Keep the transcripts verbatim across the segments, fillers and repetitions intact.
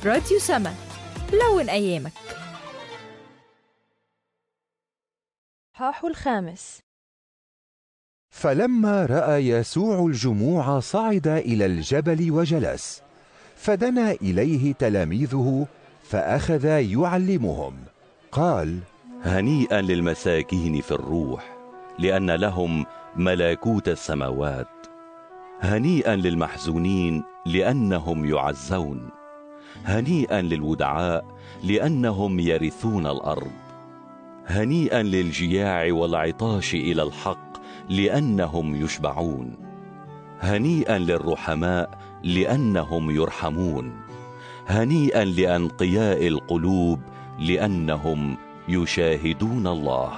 راديو سما، لون أيامك. حاح الخامس. فلما رأى يسوع الجموع صعد إلى الجبل وجلس، فدنا إليه تلاميذه فأخذ يعلمهم. قال: هنيئا للمساكين في الروح، لأن لهم ملكوت السماوات. هنيئا للمحزونين، لأنهم يعزون. هنيئا للودعاء، لأنهم يرثون الأرض. هنيئا للجياع والعطاش إلى الحق، لأنهم يشبعون. هنيئا للرحماء، لأنهم يرحمون. هنيئا لأنقياء القلوب، لأنهم يشاهدون الله.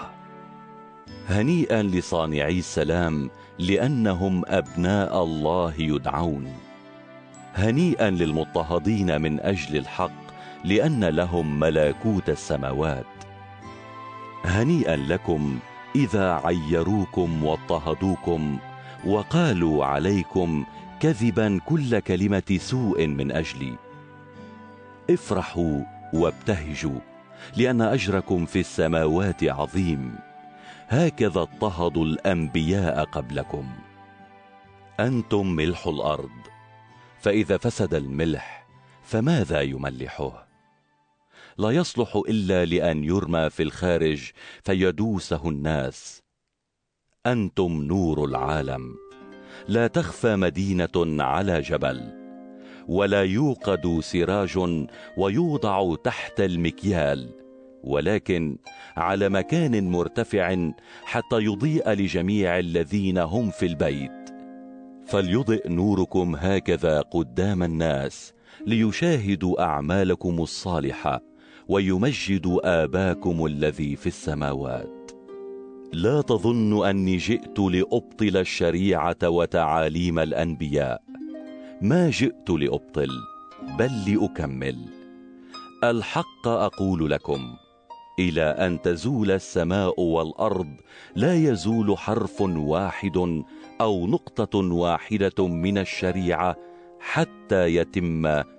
هنيئا لصانعي السلام، لأنهم أبناء الله يدعون. هنيئا للمضطهدين من أجل الحق، لأن لهم ملكوت السماوات. هنيئا لكم إذا عيروكم واضطهدوكم وقالوا عليكم كذبا كل كلمة سوء من أجلي. افرحوا وابتهجوا، لأن أجركم في السماوات عظيم، هكذا اضطهدوا الأنبياء قبلكم. أنتم ملح الأرض، فإذا فسد الملح فماذا يملحه؟ لا يصلح إلا لأن يرمى في الخارج فيدوسه الناس. أنتم نور العالم. لا تخفى مدينة على جبل، ولا يوقد سراج ويوضع تحت المكيال، ولكن على مكان مرتفع حتى يضيء لجميع الذين هم في البيت. فليضئ نوركم هكذا قدام الناس، ليشاهدوا أعمالكم الصالحة ويمجدوا آباكم الذي في السماوات. لا تظن أني جئت لأبطل الشريعة وتعاليم الأنبياء. ما جئت لأبطل، بل لأكمل. الحق أقول لكم، إلى أن تزول السماء والأرض لا يزول حرف واحد أو نقطة واحدة من الشريعة حتى يتم